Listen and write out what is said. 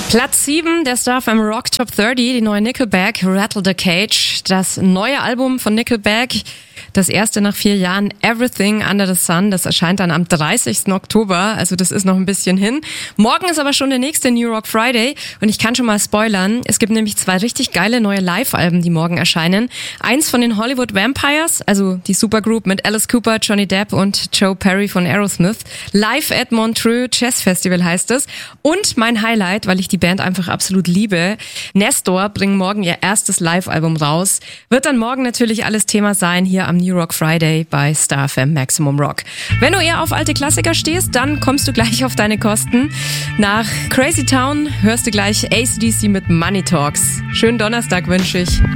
Platz 7 der Star FM Rock Top 30, die neue Nickelback, Rattle the Cage. Das neue Album von Nickelback, das erste nach 4 Jahren, Everything Under the Sun, das erscheint dann am 30. Oktober, also das ist noch ein bisschen hin. Morgen ist aber schon der nächste New Rock Friday und ich kann schon mal spoilern, es gibt nämlich 2 richtig geile neue Live-Alben, die morgen erscheinen. Eins von den Hollywood Vampires, also die Supergroup mit Alice Cooper, Johnny Depp und Joe Perry von Aerosmith. Live at Montreux Jazz Festival heißt es. Und mein Highlight, weil ich die Band einfach absolut liebe, Nestor bringen morgen ihr erstes Live-Album raus. Wird dann morgen natürlich alles Thema sein hier am New Rock Friday bei Star FM Maximum Rock. Wenn du eher auf alte Klassiker stehst, dann kommst du gleich auf deine Kosten. Nach Crazy Town hörst du gleich AC/DC mit Money Talks. Schönen Donnerstag wünsche ich.